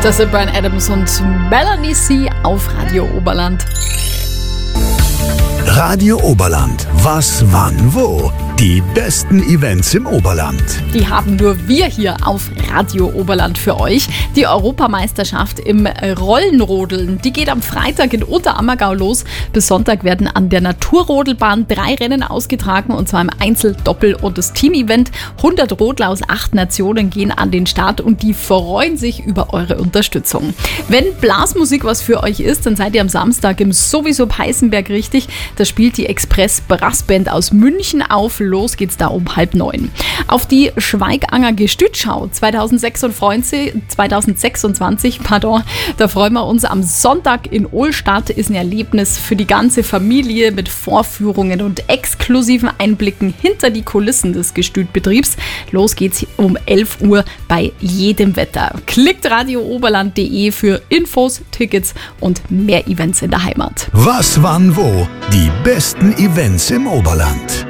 Das sind Bryan Adams und Melanie C. auf Radio Oberland. Radio Oberland. Was, wann, wo? Die besten Events im Oberland. Die haben nur wir hier auf Radio Oberland für euch. Die Europameisterschaft im Rollenrodeln, die geht am Freitag in Unterammergau los. Bis Sonntag werden an der Naturrodelbahn 3 Rennen ausgetragen, und zwar im Einzel-, Doppel- und das Team-Event. 100 Rodler aus 8 Nationen gehen an den Start und die freuen sich über eure Unterstützung. Wenn Blasmusik was für euch ist, dann seid ihr am Samstag im sowieso Peißenberg richtig. Da spielt die Express Brassband aus München auf. Los geht's da um 8:30. Auf die Schweiganger Gestütschau 2026, da freuen wir uns am Sonntag in Ohlstadt. Ist ein Erlebnis für die ganze Familie mit Vorführungen und exklusiven Einblicken hinter die Kulissen des Gestütbetriebs. Los geht's um 11 Uhr bei jedem Wetter. Klickt radiooberland.de für Infos, Tickets und mehr Events in der Heimat. Was, wann, wo? Die besten Events im Oberland.